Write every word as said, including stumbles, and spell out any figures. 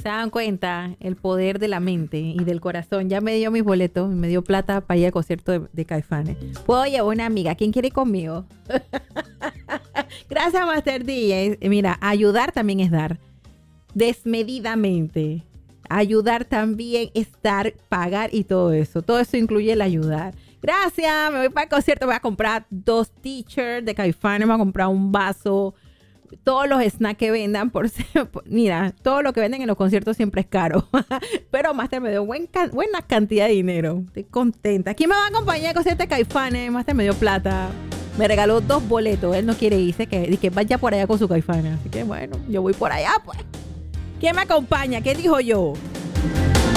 Se dan cuenta el poder de la mente y del corazón. Ya me dio mis boletos, me dio plata para ir al concierto de, de Caifanes. Puedo llevar una amiga. ¿Quién quiere ir conmigo? Gracias, Master D J. Mira, ayudar también es dar. Desmedidamente. Ayudar también es dar, pagar y todo eso. Todo eso incluye el ayudar. Gracias, me voy para el concierto. Voy a comprar dos t-shirts de Caifanes. Voy a comprar un vaso. Todos los snacks que vendan, por, por mira, todo lo que venden en los conciertos siempre es caro. Pero Master me dio buen, buena cantidad de dinero. Estoy contenta. ¿Quién me va a acompañar al concierto de Caifanes? Master me dio plata. Me regaló dos boletos. Él no quiere irse, que, que vaya por allá con su Caifanes. Así que bueno, yo voy por allá, pues. ¿Quién me acompaña? ¿Qué dijo yo?